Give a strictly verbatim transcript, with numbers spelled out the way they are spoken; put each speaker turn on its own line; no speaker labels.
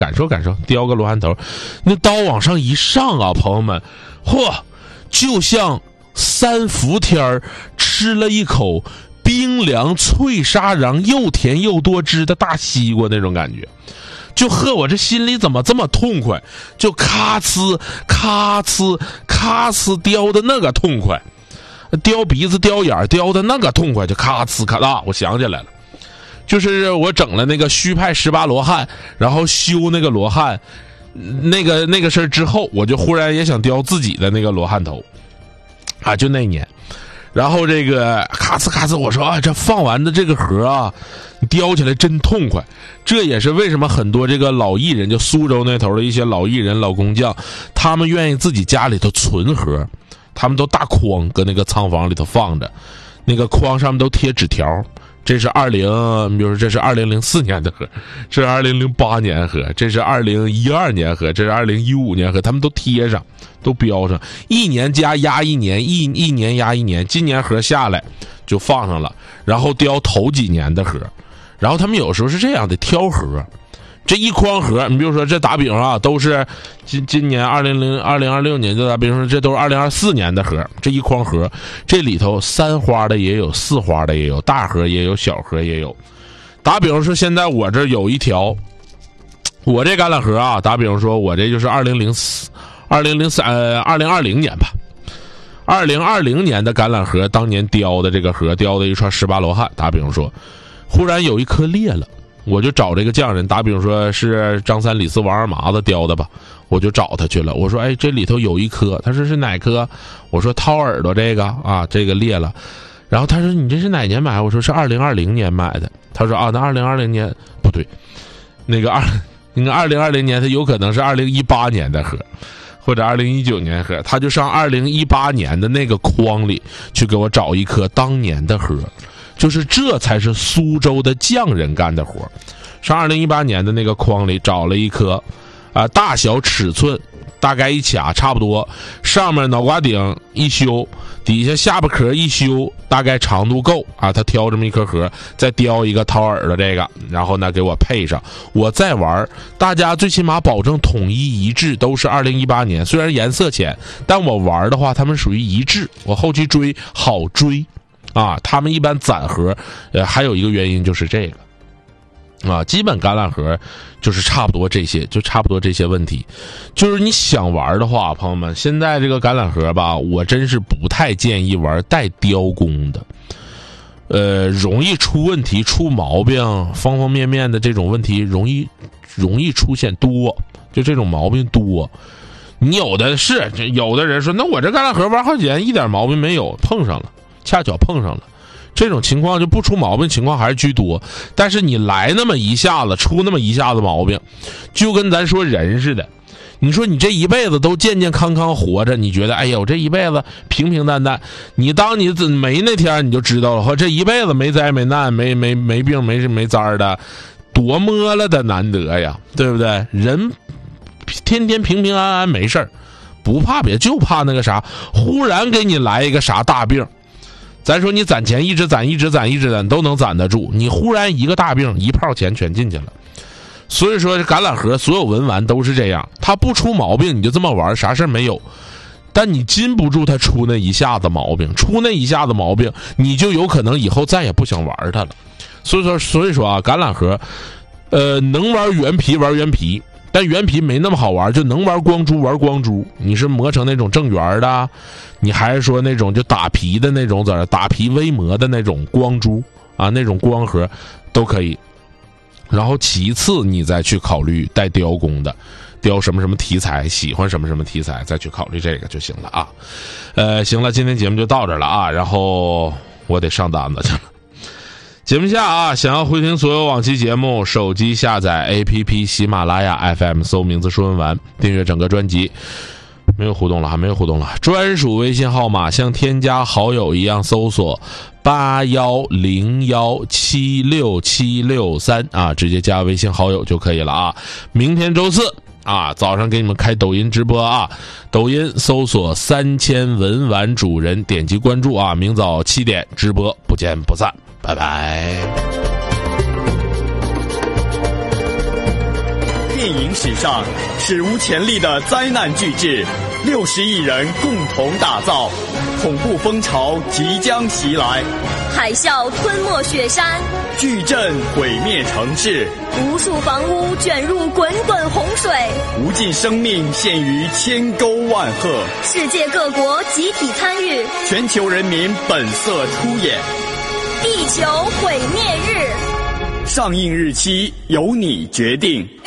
感受感受，叼个罗汉头，那刀往上一上啊，朋友们，嚯，就像三伏天吃了一口冰凉脆沙瓤又甜又多汁的大西瓜那种感觉。就呵，我这心里怎么这么痛快，就咔呲咔呲咔呲叼的那个痛快，叼鼻子叼眼叼的那个痛快，就咔呲咔啦，我想起来了，就是我整了那个虚派十八罗汉，然后修那个罗汉那个那个事儿之后，我就忽然也想叼自己的那个罗汉头啊，就那年，然后这个咔呲咔呲，我说啊，这放完的这个盒啊，叼起来真痛快。这也是为什么很多这个老艺人，就苏州那头的一些老艺人老工匠，他们愿意自己家里头存盒，他们都大筐搁那个仓房里头放着，那个筐上面都贴纸条，这是二零，比如说这是二零零四年的盒，这是二零零八年盒，这是二零一二年盒，这是二零一五年盒，他们都贴上，都标上，一年加压一年，一一年压一年，今年盒下来就放上了，然后雕头几年的盒，然后他们有时候是这样的挑盒。这一筐盒，你比如说这打饼啊，都是今今年二零零二零二六年就打饼说这都是二零二四年的盒，这一筐盒，这里头三花的也有，四花的也有，大盒也有，小盒也有。打比方说，现在我这有一条，我这橄榄核啊，打比方说，我这就是二零零四、二零零三、呃，二零二零年吧，二零二零年的橄榄核，当年雕的这个核，雕的一串十八罗汉。打比方说，忽然有一颗裂了。我就找这个匠人，打比方说是张三李四王二麻子雕的吧，我就找他去了。我说，哎，这里头有一颗，他说是哪颗？我说掏耳朵这个啊，这个裂了。然后他说你这是哪年买？我说是二零二零年买的。他说啊，那二零二零年不对，那个二那个二零二零年，它有可能是二零一八年的盒，或者二零一九年盒，他就上二零一八年的那个筐里去给我找一颗当年的盒。就是这才是苏州的匠人干的活，上二零一八年的那个筐里找了一颗，啊、呃，大小尺寸大概一卡差不多，上面脑瓜顶一修，底下下巴壳一修，大概长度够啊，他挑这么一颗盒，再雕一个掏耳朵这个，然后呢给我配上，我再玩，大家最起码保证统一一致，都是二零一八年，虽然颜色浅，但我玩的话他们属于一致，我后期追好追。啊，他们一般攒盒，呃，还有一个原因就是这个，啊，基本橄榄核就是差不多这些，就差不多这些问题。就是你想玩的话，朋友们，现在这个橄榄核吧，我真是不太建议玩带雕工的，呃，容易出问题、出毛病，方方面面的这种问题容易容易出现多，就这种毛病多。你有的是，有的人说，那我这橄榄核玩好几年一点毛病没有，碰上了。恰巧碰上了，这种情况就不出毛病情况还是居多，但是你来那么一下子出那么一下子毛病，就跟咱说人似的，你说你这一辈子都健健康康活着，你觉得哎呀我这一辈子平平淡淡，你当你没那天你就知道了，和这一辈子没灾没难没没没病没没灾的，多么了的难得呀，对不对？人天天平平安安没事儿，不怕别就怕那个啥，忽然给你来一个啥大病。咱说你攒钱一直攒一直攒一直攒都能攒得住，你忽然一个大病一炮钱全进去了。所以说橄榄核所有文玩都是这样，它不出毛病你就这么玩啥事没有，但你禁不住它出那一下子毛病，出那一下子毛病你就有可能以后再也不想玩它了。所以说所以说啊，橄榄核呃能玩原皮玩原皮，但原皮没那么好玩，就能玩光珠玩光珠，你是磨成那种正圆的，你还是说那种就打皮的那种，在打皮微磨的那种光珠啊，那种光盒都可以。然后其次你再去考虑带雕工的，雕什么什么题材，喜欢什么什么题材，再去考虑这个就行了啊。呃，行了，今天节目就到这儿了啊，然后我得上单子去了。节目下啊，想要回听所有往期节目，手机下载 A P P 喜马拉雅 F M， 搜名字说文玩，订阅整个专辑。没有互动了，还没有互动了。专属微信号码像添加好友一样搜索八幺零幺七六七六三啊，直接加微信好友就可以了啊。明天周四啊，早上给你们开抖音直播啊，抖音搜索三千文玩主人，点击关注啊，明早七点直播，不见不散，拜拜。
电影史上史无前例的灾难巨制，六十亿人共同打造，恐怖风潮即将袭来，
海啸吞没雪山，
巨震毁灭城市，
无数房屋卷入滚滚洪水，
无尽生命陷于千沟万壑，
世界各国集体参与，
全球人民本色出演。
地球毁灭日，
上映日期由你决定。